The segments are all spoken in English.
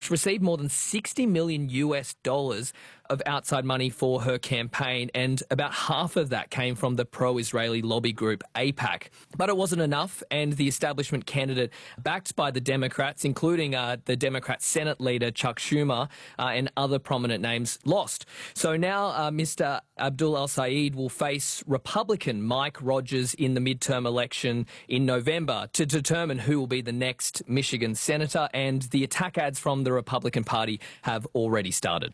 which received more than $60 million of outside money for her campaign, and about half of that came from the pro-Israeli lobby group AIPAC. But it wasn't enough, and the establishment candidate backed by the Democrats, including the Democrat Senate leader Chuck Schumer and other prominent names, lost. So now Mr. Abdul El-Sayed will face Republican Mike Rogers in the midterm election in November to determine who will be the next Michigan senator, and the attack ads from the Republican Party have already started.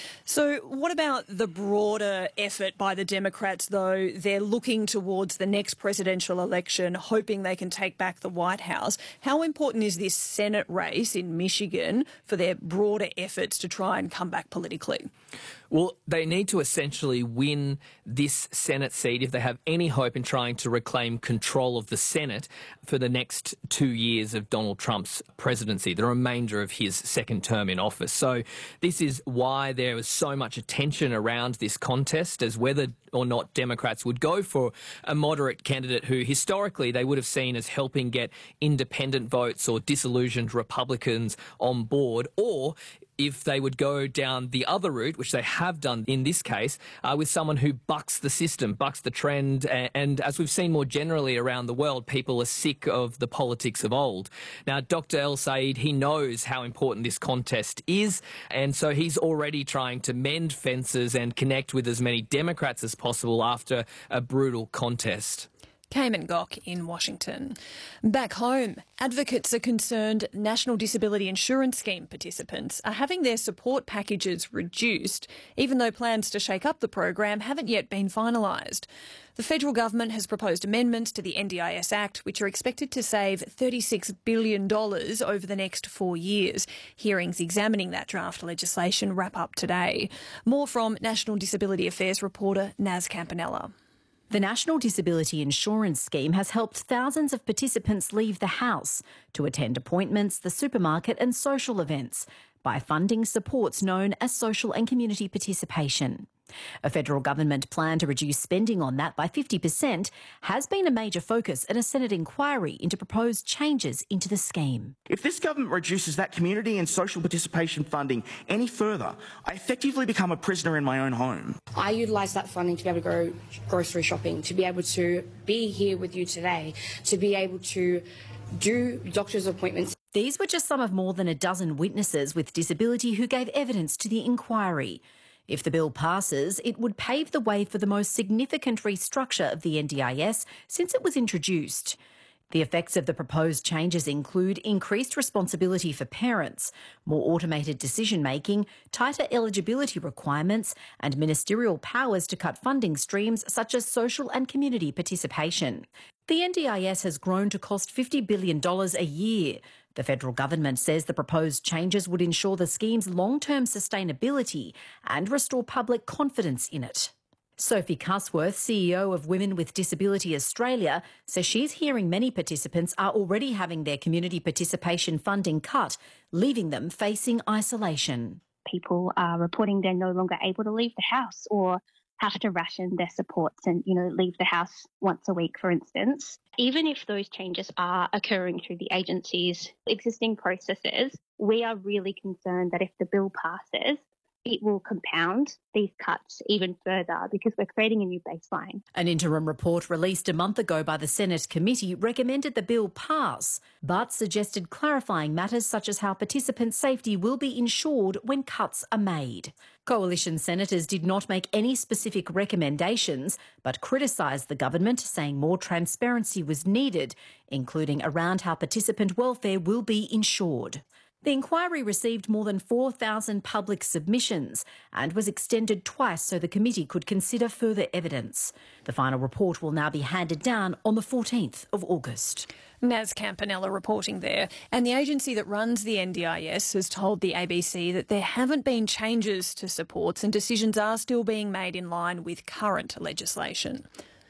So what about the broader effort by the Democrats, though? They're looking towards the next presidential election, hoping they can take back the White House. How important is this Senate race in Michigan for their broader efforts to try and come back politically? Well, they need to essentially win this Senate seat if they have any hope in trying to reclaim control of the Senate for the next 2 years of Donald Trump's presidency, the remainder of his second term in office. So this is why there was so much attention around this contest as whether or not Democrats would go for a moderate candidate who historically they would have seen as helping get independent votes or disillusioned Republicans on board, or if they would go down the other route, which they have done in this case, with someone who bucks the system, bucks the trend. And as we've seen more generally around the world, people are sick of the politics of old. Now, Dr. El-Sayed, he knows how important this contest is, and so he's already trying to mend fences and connect with as many Democrats as possible after a brutal contest. Cayman Gok in Washington. Back home, advocates are concerned National Disability Insurance Scheme participants are having their support packages reduced, even though plans to shake up the program haven't yet been finalised. The federal government has proposed amendments to the NDIS Act, which are expected to save $36 billion over the next 4 years. Hearings examining that draft legislation wrap up today. More from National Disability Affairs reporter Naz Campanella. The National Disability Insurance Scheme has helped thousands of participants leave the house to attend appointments, the supermarket and social events by funding supports known as social and community participation. A federal government plan to reduce spending on that by 50% has been a major focus in a Senate inquiry into proposed changes into the scheme. If this government reduces that community and social participation funding any further, I effectively become a prisoner in my own home. I utilise that funding to be able to go grocery shopping, to be able to be here with you today, to be able to do doctor's appointments. These were just some of more than a dozen witnesses with disability who gave evidence to the inquiry. If the bill passes, it would pave the way for the most significant restructure of the NDIS since it was introduced. The effects of the proposed changes include increased responsibility for parents, more automated decision-making, tighter eligibility requirements, and ministerial powers to cut funding streams such as social and community participation. The NDIS has grown to cost $50 billion a year. The federal government says the proposed changes would ensure the scheme's long-term sustainability and restore public confidence in it. Sophie Cusworth, CEO of Women with Disability Australia, says she's hearing many participants are already having their community participation funding cut, leaving them facing isolation. People are reporting they're no longer able to leave the house or have to ration their supports and, leave the house once a week, for instance. Even if those changes are occurring through the agency's existing processes, we are really concerned that if the bill passes, it will compound these cuts even further because we're creating a new baseline. An interim report released a month ago by the Senate committee recommended the bill pass, but suggested clarifying matters such as how participant safety will be ensured when cuts are made. Coalition senators did not make any specific recommendations, but criticised the government, saying more transparency was needed, including around how participant welfare will be ensured. The inquiry received more than 4,000 public submissions and was extended twice so the committee could consider further evidence. The final report will now be handed down on the 14th of August. Naz Campanella reporting there. And the agency that runs the NDIS has told the ABC that there haven't been changes to supports and decisions are still being made in line with current legislation.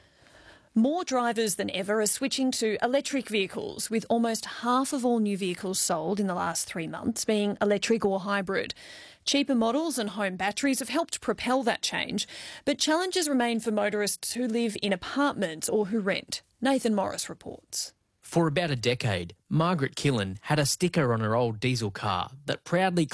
More drivers than ever are switching to electric vehicles, with almost half of all new vehicles sold in the last 3 months being electric or hybrid. Cheaper models and home batteries have helped propel that change, but challenges remain for motorists who live in apartments or who rent. Nathan Morris reports. For about a decade, Margaret Killen had a sticker on her old diesel car that proudly